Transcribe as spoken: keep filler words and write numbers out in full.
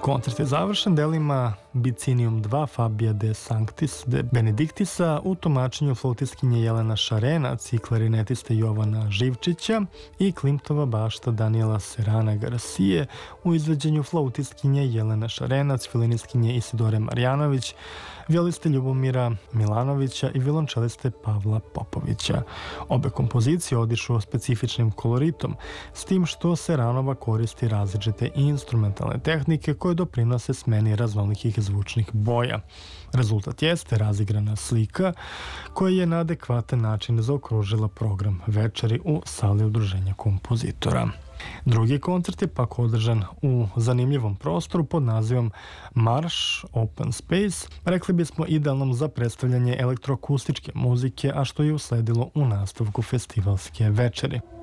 Koncert je završen delima Bicinium dva Fabija de Sanctis de Benedictisa u tumačenju flautistkinje Jelena Šarenac i klarinetiste Jovana Živčića i Klimtova bašta Daniela Serana Garcije u izveđenju flautistkinje Jelena Šarenac, violinistkinje Isidore Marjanović, violiste Ljubomira Milanovića i violončeliste Pavla Popovića. Obe kompozicije odišu specifičnim koloritom, s tim što Seranova koristi različite instrumentalne tehnike koje doprinose smeni raznolikih zvučnih boja. Rezultat jeste razigrana slika koja je na adekvatan način zaokružila program večeri u sali udruženja kompozitora. Drugi koncert je pak održan u zanimljivom prostoru pod nazivom Marš Open Space, rekli bismo idealnom za predstavljanje elektroakustičke muzike, a što je usledilo u nastavku festivalske večeri.